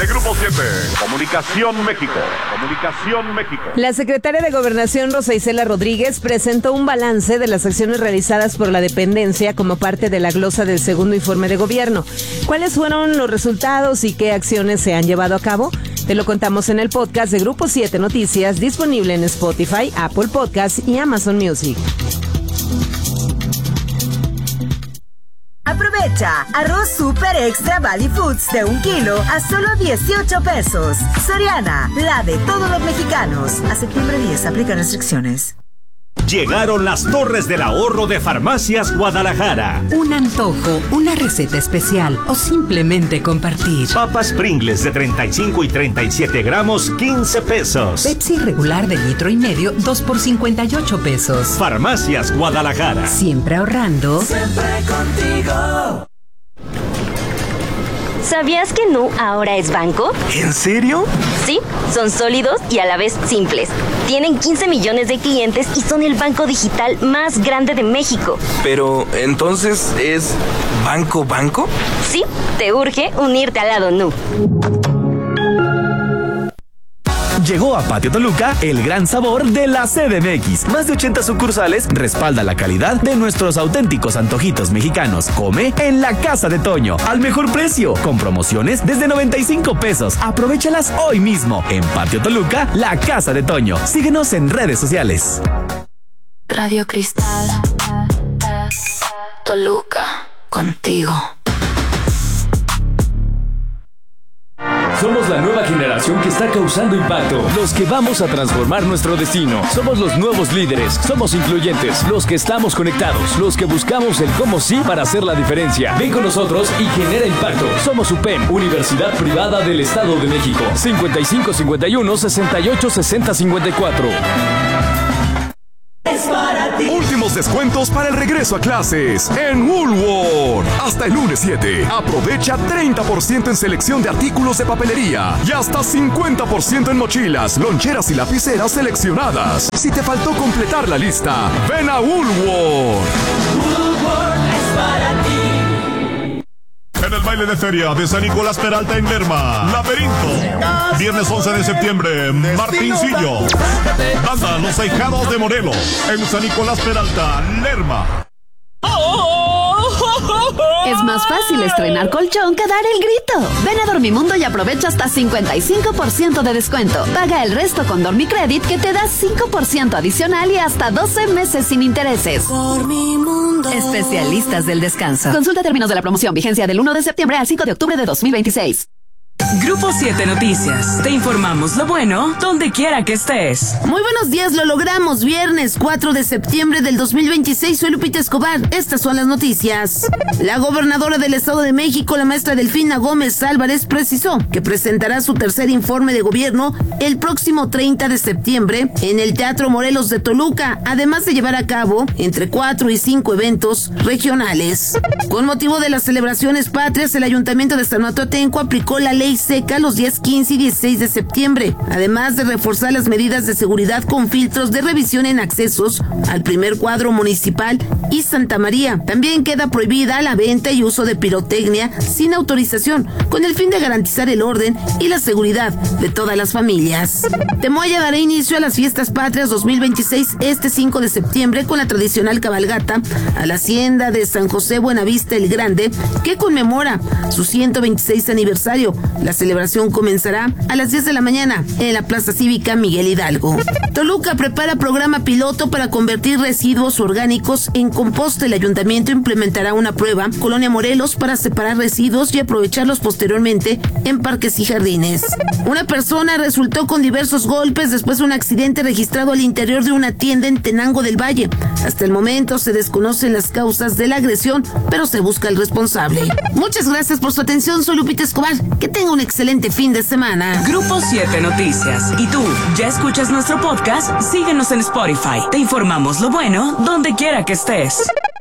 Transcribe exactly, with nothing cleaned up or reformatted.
de Grupo siete. Comunicación México. Comunicación México. La secretaria de Gobernación, Rosa Isela Rodríguez, presentó un balance de las acciones realizadas por la dependencia como parte de la glosa del segundo informe de gobierno. ¿Cuáles fueron los resultados y qué acciones se han llevado a cabo? Te lo contamos en el podcast de Grupo siete Noticias, disponible en Spotify, Apple Podcasts y Amazon Music. Aprovecha arroz super extra Valley Foods de un kilo a solo dieciocho pesos. Soriana, la de todos los mexicanos. A septiembre diez, aplica restricciones. Llegaron las Torres del Ahorro de Farmacias Guadalajara. Un antojo, una receta especial o simplemente compartir. Papas Pringles de treinta y cinco y treinta y siete gramos, quince pesos. Pepsi regular de litro y medio, dos por cincuenta y ocho pesos. Farmacias Guadalajara. Siempre ahorrando. Siempre contigo. ¿Sabías que Nu ahora es banco? ¿En serio? Sí, son sólidos y a la vez simples. Tienen quince millones de clientes y son el banco digital más grande de México. Pero, ¿entonces es banco banco? Sí, te urge unirte al lado Nu. Llegó a Patio Toluca el gran sabor de la C D M X. Más de ochenta sucursales respalda la calidad de nuestros auténticos antojitos mexicanos. Come en la Casa de Toño, al mejor precio, con promociones desde noventa y cinco pesos. Aprovéchalas hoy mismo. En Patio Toluca, la Casa de Toño. Síguenos en redes sociales. Radio Cristal Toluca, contigo. Somos la nueva generación que está causando impacto. Los que vamos a transformar nuestro destino. Somos los nuevos líderes. Somos incluyentes. Los que estamos conectados. Los que buscamos el cómo sí para hacer la diferencia. Ven con nosotros y genera impacto. Somos U P E M, Universidad Privada del Estado de México. cincuenta y cinco cincuenta y uno sesenta y ocho sesenta cincuenta y cuatro. Es para ti. Últimos descuentos para el regreso a clases en Woolworth. Hasta el lunes siete. Aprovecha treinta por ciento en selección de artículos de papelería y hasta cincuenta por ciento en mochilas, loncheras y lapiceras seleccionadas. Si te faltó completar la lista, ven a Woolworth. Woolworth es para ti. En el baile de feria de San Nicolás Peralta en Lerma, Laberinto. Viernes once de septiembre, Martincillo. Banda Los Ahijados de Morelos en San Nicolás Peralta, Lerma. Es más fácil estrenar colchón que dar el grito. Ven a Dormimundo y aprovecha hasta cincuenta y cinco por ciento de descuento. Paga el resto con Dormicredit, que te da cinco por ciento adicional y hasta doce meses sin intereses. Dormimundo. Especialistas del descanso. Consulta términos de la promoción. Vigencia del uno de septiembre al cinco de octubre de dos mil veintiséis. Grupo siete Noticias. Te informamos lo bueno donde quiera que estés. Muy buenos días, lo logramos. Viernes cuatro de septiembre del dos mil veintiséis. Soy Lupita Escobar. Estas son las noticias. La gobernadora del Estado de México, la maestra Delfina Gómez Álvarez, precisó que presentará su tercer informe de gobierno el próximo treinta de septiembre en el Teatro Morelos de Toluca, además de llevar a cabo entre cuatro y cinco eventos regionales. Con motivo de las celebraciones patrias, el Ayuntamiento de San Mateo Atenco aplicó la ley seca los días quince y dieciséis de septiembre, además de reforzar las medidas de seguridad con filtros de revisión en accesos al primer cuadro municipal y Santa María. También queda prohibida la venta y uso de pirotecnia sin autorización, con el fin de garantizar el orden y la seguridad de todas las familias. Temoaya dará inicio a las fiestas patrias dos mil veintiséis este cinco de septiembre con la tradicional cabalgata a la hacienda de San José Buenavista el Grande, que conmemora su ciento veintiséis aniversario. La celebración comenzará a las diez de la mañana en la Plaza Cívica Miguel Hidalgo. Toluca prepara programa piloto para convertir residuos orgánicos en composta. El ayuntamiento implementará una prueba, Colonia Morelos, para separar residuos y aprovecharlos posteriormente en parques y jardines. Una persona resultó con diversos golpes después de un accidente registrado al interior de una tienda en Tenango del Valle. Hasta el momento se desconocen las causas de la agresión, pero se busca el responsable. Muchas gracias por su atención. Soy Lupita Escobar. Que tenga un excelente fin de semana. Grupo siete Noticias. ¿Y tú, ya escuchas nuestro podcast? Síguenos en Spotify. Te informamos lo bueno donde quiera que estés.